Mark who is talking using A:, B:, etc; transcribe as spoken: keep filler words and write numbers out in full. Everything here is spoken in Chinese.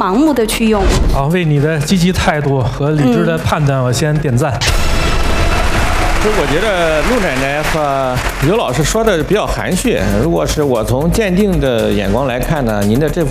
A: 盲目的去用。
B: 好，为你的积极态度和理智的判断，我先点赞。
C: 其实我觉得陆奶奶和刘老师说的比较含蓄。如果是我从鉴定的眼光来看呢，您的这